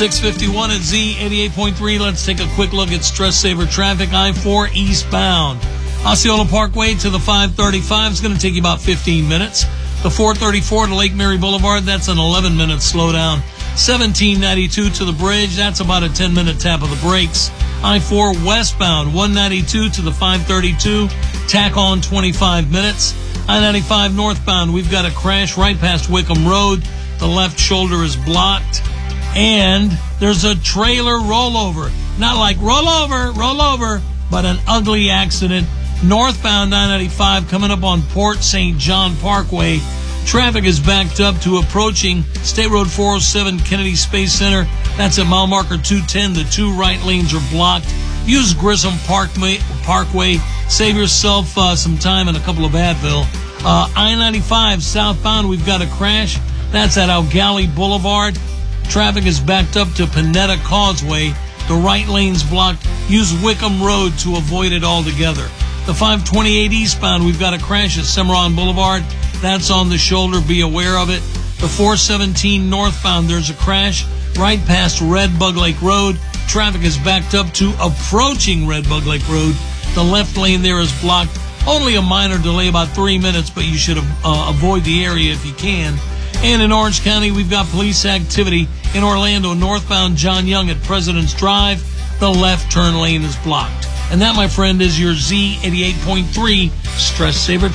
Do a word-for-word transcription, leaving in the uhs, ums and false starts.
six fifty-one at Z eighty-eight point three. Let's take a quick look at stress saver traffic. I four eastbound. Osceola Parkway to the five thirty-five is going to take you about fifteen minutes. The four thirty-four to Lake Mary Boulevard, that's an eleven minute slowdown. seventeen ninety-two to the bridge, that's about a ten minute tap of the brakes. I four westbound, one ninety-two to the five thirty-two, tack on twenty-five minutes. I ninety-five northbound, we've got a crash right past Wickham Road. The left shoulder is blocked. And there's a trailer rollover. Not like roll over, roll over, but an ugly accident. Northbound nine ninety-five coming up on Port Saint John Parkway. Traffic is backed up to approaching State Road four oh seven Kennedy Space Center. That's at mile marker two ten. The two right lanes are blocked. Use Grissom Parkway. Parkway. Save yourself uh, some time and a couple of Advil. Uh, I ninety-five southbound, we've got a crash. That's at Algali Boulevard. Traffic is backed up to Panetta Causeway. The right lane's blocked. Use Wickham Road to avoid it altogether. The five twenty-eight eastbound, we've got a crash at Cimarron Boulevard. That's on the shoulder. Be aware of it. The four seventeen northbound, there's a crash right past Red Bug Lake Road. Traffic is backed up to approaching Red Bug Lake Road. The left lane there is blocked. Only a minor delay, about three minutes, but you should uh, avoid the area if you can. And in Orange County, we've got police activity in Orlando, northbound John Young at President's Drive. The left turn lane is blocked. And that, my friend, is your Z eighty-eight point three Stress Saver